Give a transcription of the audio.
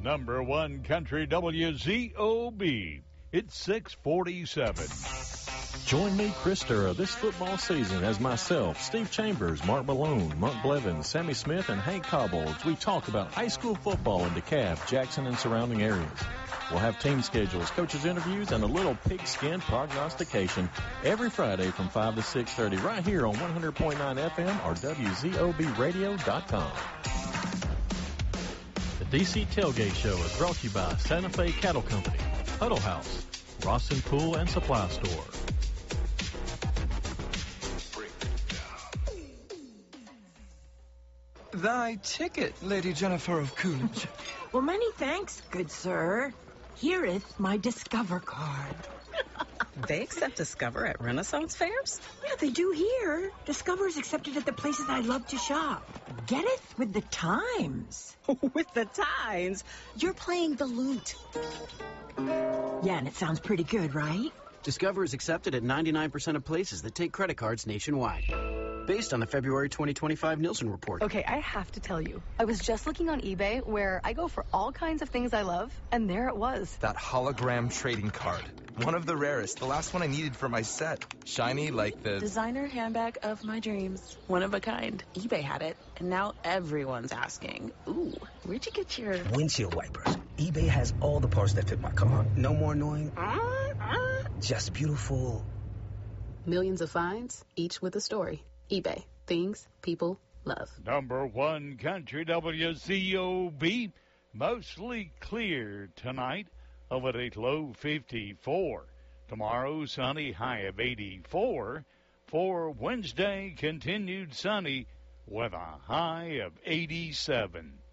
Number one Country WZOB. It's 647. Join me, Chris Sturra, this football season as myself, Steve Chambers, Mark Malone, Monk Blevins, Sammy Smith, and Hank Cobble as we talk about high school football in DeKalb, Jackson, and surrounding areas. We'll have team schedules, coaches' interviews, and a little pigskin prognostication every Friday from 5 to 6:30 right here on 100.9 FM or WZOBradio.com. The DC Tailgate Show is brought to you by Santa Fe Cattle Company, Huddle House, Rawson Pool and Supply Store. Thy ticket, Lady Jennifer of Coolidge. Well, many thanks, good sir. Hereeth my Discover card. They accept Discover at Renaissance fairs? Yeah, they do here. Discover is accepted at the places I love to shop. Getteth with the times. With the times? You're playing the lute. Yeah, and it sounds pretty good, right? Discover is accepted at 99% of places that take credit cards nationwide. Based on the February 2025 Nielsen report. Okay, I have to tell you. I was just looking on eBay where I go for all kinds of things I love, and there it was. That hologram trading card. One of the rarest. The last one I needed for my set. Shiny like the... designer handbag of my dreams. One of a kind. eBay had it, and now everyone's asking, ooh, where'd you get your... windshield wipers. eBay has all the parts that fit my car. No more annoying. Just beautiful. Millions of finds, each with a story. eBay. Things people love. Number one Country WZOB. Mostly clear tonight. Overnight low 54. Tomorrow sunny, high of 84. For Wednesday, continued sunny with a high of 87.